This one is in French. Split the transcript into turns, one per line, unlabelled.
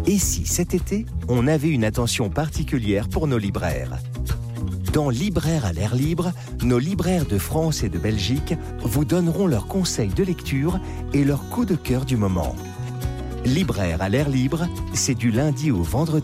Et si cet été, on avait une attention particulière pour nos libraires? Dans Libraires à l'air libre, nos libraires de France et de Belgique vous donneront leurs conseils de lecture et leurs coups de cœur du moment. Libraires à l'air libre, c'est du lundi au vendredi